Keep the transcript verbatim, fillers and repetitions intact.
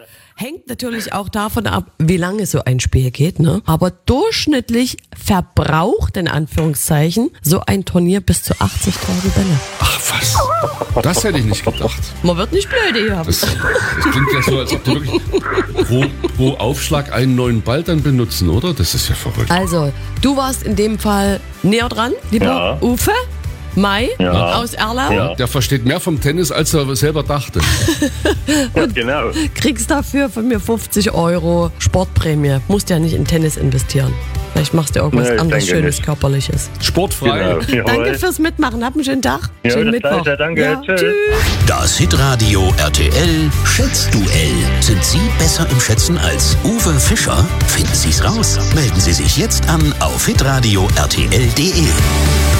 Hängt natürlich auch davon ab, wie lange so ein Spiel geht, ne? Aber durchschnittlich verbraucht, in Anführungszeichen, so ein Turnier bis zu achtzigtausend Bälle. Ach was, das hätte ich nicht gedacht. Man wird nicht blöde hier. Das, das klingt ja so, als ob die wirklich pro, pro Aufschlag einen neuen Ball dann benutzen, oder? Das ist ja verrückt. Also, du warst in dem Fall näher dran, lieber Ja. Uwe. Mai Ja. aus Erlau. Ja. Der versteht mehr vom Tennis, als er selber dachte. Ja, genau. Kriegst dafür von mir fünfzig Euro Sportprämie. Musst ja nicht in Tennis investieren. Vielleicht machst du irgendwas Nee, ich anderes denke Schönes, nicht. Körperliches. Sportfrei. Genau. Danke Jawohl. fürs Mitmachen. Hab einen schönen Tag. Ja, schönen das Mittwoch. Gleiche. Danke. Ja, Tschüss. Das Hitradio R T L Schätzduell. Sind Sie besser im Schätzen als Uwe Fischer? Finden Sie's raus. Melden Sie sich jetzt an auf hitradio R T L punkt de.